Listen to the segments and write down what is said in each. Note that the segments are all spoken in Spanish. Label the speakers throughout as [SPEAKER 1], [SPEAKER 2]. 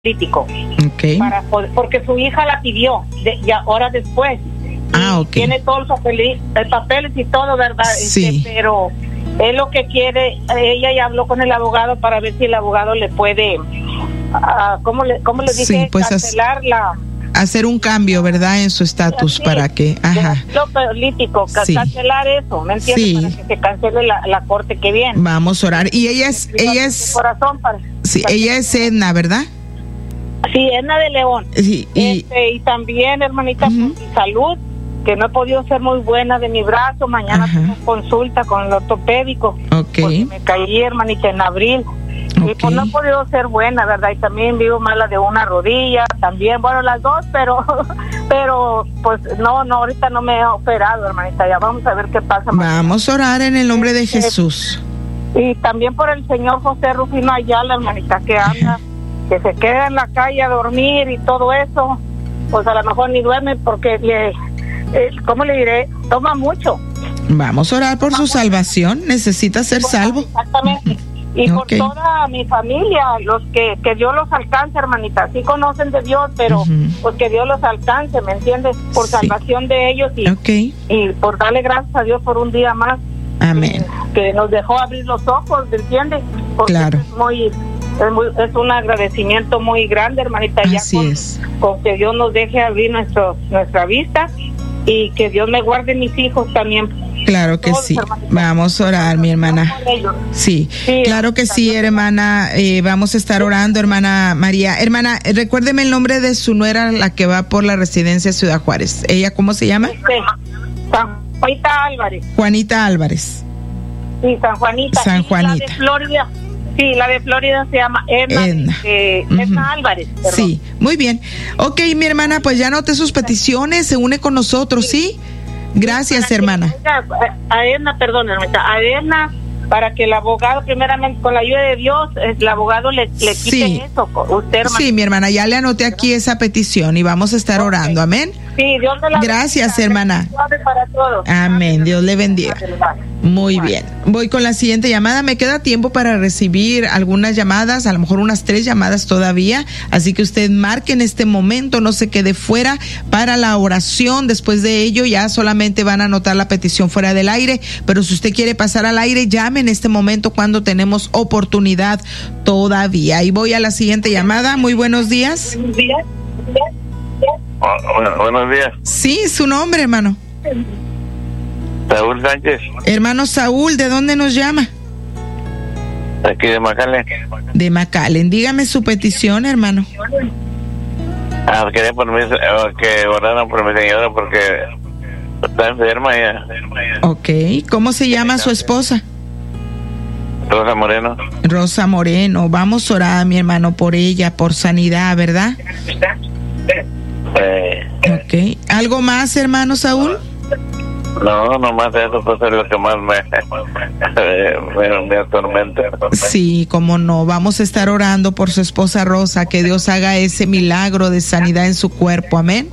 [SPEAKER 1] político.
[SPEAKER 2] Okay.
[SPEAKER 1] Porque su hija la pidió, ya horas después.
[SPEAKER 2] Okay.
[SPEAKER 1] Tiene todos los papeles y todo, ¿verdad?
[SPEAKER 2] Sí.
[SPEAKER 1] Pero él lo que quiere, ella ya habló con el abogado para ver si el abogado le puede, ¿cómo le dije?
[SPEAKER 2] Sí, pues
[SPEAKER 1] cancelar
[SPEAKER 2] hacer un cambio, ¿verdad? En su estatus para que,
[SPEAKER 1] lo político, cancelar eso, ¿me entiendes?
[SPEAKER 2] Sí.
[SPEAKER 1] Para que se cancele la corte que viene.
[SPEAKER 2] Vamos a orar. Y ella es Edna, ¿verdad?
[SPEAKER 1] Sí, Edna de León.
[SPEAKER 2] Sí,
[SPEAKER 1] y también, hermanita, por mi salud, que no he podido ser muy buena de mi brazo. Mañana tengo consulta con el ortopédico. Porque me caí, hermanita, en abril. Y pues no he podido ser buena, ¿verdad? Y también vivo mala de una rodilla, también, bueno, las dos, pero pues no, ahorita no me he operado, hermanita, ya vamos a ver qué pasa.
[SPEAKER 2] Vamos a orar en el nombre de Jesús.
[SPEAKER 1] Y también por el señor José Rufino Ayala, hermanita, que anda, que se queda en la calle a dormir y todo eso, pues a lo mejor ni duerme porque ¿cómo le diré? Toma mucho.
[SPEAKER 2] Vamos a orar por su salvación, necesita ser salvo.
[SPEAKER 1] Exactamente. Y por toda mi familia, los que Dios los alcance, hermanita, sí conocen de Dios, pero pues que Dios los alcance, ¿me entiendes? Por salvación de ellos y por darle gracias a Dios por un día más.
[SPEAKER 2] Amén.
[SPEAKER 1] Que nos dejó abrir los ojos, ¿me entiendes? Porque
[SPEAKER 2] claro.
[SPEAKER 1] Es un agradecimiento muy grande, hermanita,
[SPEAKER 2] así
[SPEAKER 1] ya
[SPEAKER 2] es.
[SPEAKER 1] Con que Dios nos deje abrir nuestra vista y que Dios me guarde mis hijos también.
[SPEAKER 2] Claro que sí. Vamos a orar, mi hermana. Sí, claro que sí, hermana. Vamos a estar orando, hermana María. Hermana, recuérdeme el nombre de su nuera, la que va por la residencia Ciudad Juárez. ¿Ella cómo se llama?
[SPEAKER 1] Juanita Álvarez.
[SPEAKER 2] Juanita Álvarez.
[SPEAKER 1] Sí, San Juanita.
[SPEAKER 2] San Juanita.
[SPEAKER 1] La de Florida. Sí, la de Florida se llama Edna Álvarez. Perdón.
[SPEAKER 2] Sí, muy bien. Ok, mi hermana, pues ya anoté sus peticiones, se une con nosotros, ¿sí? Gracias, hermana.
[SPEAKER 1] A Edna, para que el abogado, primeramente, con la ayuda de Dios, el abogado le quite eso. Usted, hermana.
[SPEAKER 2] Sí, mi hermana, ya le anoté aquí esa petición y vamos a estar orando, amén.
[SPEAKER 1] Sí, Dios te la
[SPEAKER 2] Gracias, hermana.
[SPEAKER 1] Para todos.
[SPEAKER 2] Amén, Dios le bendiga. Muy bien. Voy con la siguiente llamada. Me queda tiempo para recibir algunas llamadas, a lo mejor unas 3 llamadas todavía. Así que usted marque en este momento, no se quede fuera para la oración. Después de ello ya solamente van a anotar la petición fuera del aire. Pero si usted quiere pasar al aire, llame en este momento cuando tenemos oportunidad todavía. Y voy a la siguiente llamada. Muy buenos días.
[SPEAKER 3] Buenos días.
[SPEAKER 2] Sí, su nombre, hermano.
[SPEAKER 3] Saúl Sánchez.
[SPEAKER 2] Hermano Saúl, ¿de dónde nos llama?
[SPEAKER 3] Aquí de McAllen.
[SPEAKER 2] De McAllen. Dígame su petición, hermano.
[SPEAKER 3] Quería que oraran por mi señora porque está enferma ella.
[SPEAKER 2] Ok. ¿Cómo se llama su esposa?
[SPEAKER 3] Rosa Moreno.
[SPEAKER 2] Rosa Moreno. Vamos a orar, mi hermano, por ella, por sanidad, ¿verdad? Ok. ¿Algo más, hermano Saúl?
[SPEAKER 3] No, nomás eso pues es lo que más me atormenta.
[SPEAKER 2] Sí, cómo no. Vamos a estar orando por su esposa Rosa, que Dios haga ese milagro de sanidad en su cuerpo. Amén.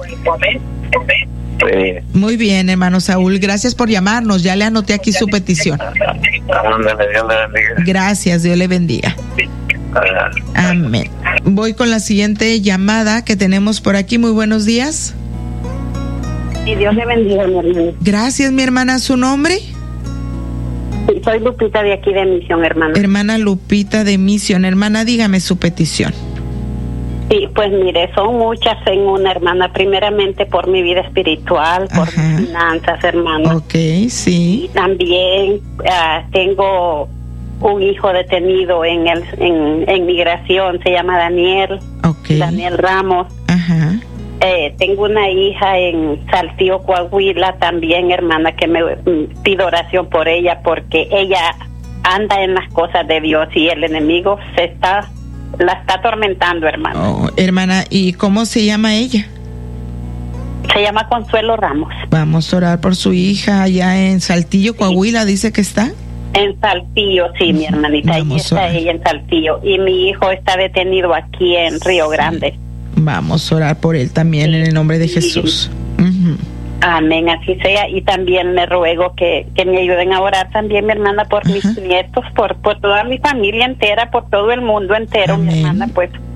[SPEAKER 3] Sí.
[SPEAKER 2] Muy bien, hermano Saúl. Gracias por llamarnos. Ya le anoté aquí su petición.
[SPEAKER 3] Dios le bendiga.
[SPEAKER 2] Gracias, Dios le bendiga. Amén. Voy con la siguiente llamada que tenemos por aquí. Muy buenos días.
[SPEAKER 4] Y Dios le bendiga, mi hermana.
[SPEAKER 2] Gracias, mi hermana. ¿Su nombre?
[SPEAKER 4] Sí, soy Lupita de aquí de Misión, hermana.
[SPEAKER 2] Hermana Lupita de Misión. Hermana, dígame su petición.
[SPEAKER 4] Sí, pues mire, son muchas en una, hermana. Primeramente por mi vida espiritual, por mis finanzas, hermana.
[SPEAKER 2] Ok, sí.
[SPEAKER 4] Y también tengo un hijo detenido en migración, se llama Daniel.
[SPEAKER 2] Okay.
[SPEAKER 4] Daniel Ramos.
[SPEAKER 2] Ajá.
[SPEAKER 4] Tengo una hija en Saltillo, Coahuila también, hermana, que me pido oración por ella porque ella anda en las cosas de Dios y el enemigo la está atormentando, hermana.
[SPEAKER 2] Oh, hermana, ¿y cómo se llama ella?
[SPEAKER 4] Se llama Consuelo Ramos.
[SPEAKER 2] Vamos a orar por su hija allá en Saltillo, Coahuila, dice que está.
[SPEAKER 4] En Saltillo, sí, mi hermanita, ahí está ella en Saltillo. Y mi hijo está detenido aquí en Río Grande.
[SPEAKER 2] Vamos a orar por él también en el nombre de Jesús.
[SPEAKER 4] Amén, así sea. Y también me ruego que me ayuden a orar también, mi hermana, por mis nietos, por toda mi familia entera, por todo el mundo entero, mi hermana, pues